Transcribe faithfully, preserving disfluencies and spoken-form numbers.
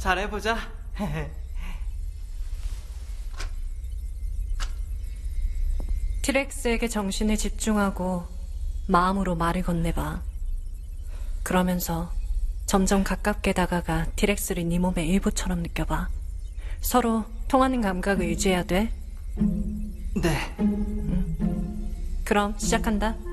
잘해보자. 티렉스에게 정신을 집중하고 마음으로 말을 건네봐. 그러면서 점점 가깝게 다가가 티렉스를 네 몸의 일부처럼 느껴봐. 서로 통하는 감각을 유지해야 돼. 네. 응. 그럼 시작한다.